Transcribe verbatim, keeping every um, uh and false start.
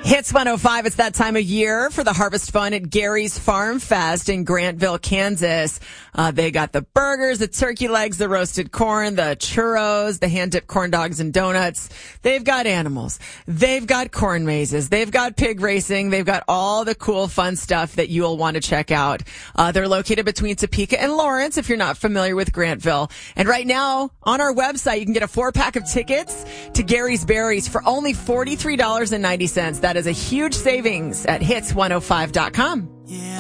Hits one oh five, it's that time of year for the Harvest Fun at Gary's Farm Fest in Grantville, Kansas. Uh, they got the burgers, the turkey legs, the roasted corn, the churros, the hand-dipped corn dogs and donuts. They've got animals. They've got corn mazes. They've got pig racing. They've got all the cool, fun stuff that you'll want to check out. Uh, they're located between Topeka and Lawrence, if you're not familiar with Grantville. And right now, on our website, you can get a four-pack of tickets to Gary's Berries for only forty-three dollars and ninety cents. That is a huge savings at hits one oh five dot com. Yeah.